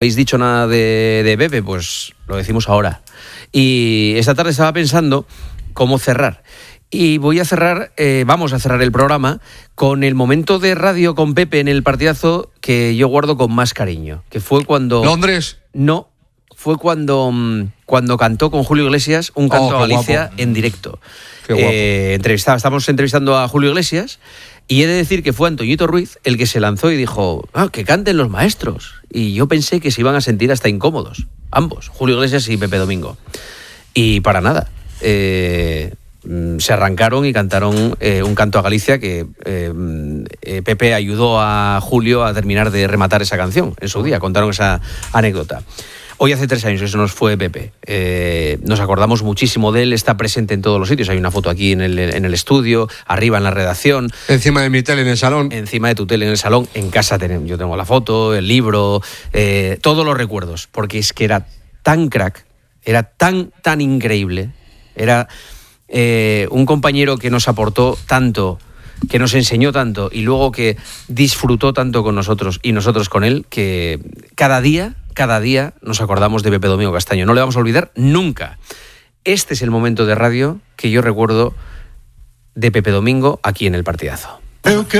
¿Habéis dicho nada de Pepe? Pues lo decimos ahora. Y esta tarde estaba pensando cómo cerrar. Y vamos a cerrar el programa con el momento de radio con Pepe en el partidazo que yo guardo con más cariño. Que fue cuando... ¿Londres? No, fue cuando cantó con Julio Iglesias un canto a Galicia guapo. En directo. Qué guapo. Estamos entrevistando a Julio Iglesias y he de decir que fue Antoñito Ruiz el que se lanzó y dijo, que canten los maestros. Y yo pensé que se iban a sentir hasta incómodos, ambos, Julio Iglesias y Pepe Domingo. Y para nada. Se arrancaron y cantaron un canto a Galicia que Pepe ayudó a Julio a terminar de rematar esa canción en su día. Contaron esa anécdota. Hoy hace 3 años, eso nos fue Pepe. Nos acordamos muchísimo de él, está presente en todos los sitios. Hay una foto aquí en el estudio, arriba en la redacción. Encima de mi tele en el salón. Encima de tu tele en el salón. En casa yo tengo la foto, el libro, todos los recuerdos. Porque es que era tan crack, era tan increíble. Era un compañero que nos aportó tanto, que nos enseñó tanto y luego que disfrutó tanto con nosotros y nosotros con él, que cada día nos acordamos de Pepe Domingo Castaño. No le vamos a olvidar nunca. Este es el momento de radio que yo recuerdo de Pepe Domingo aquí en el partidazo.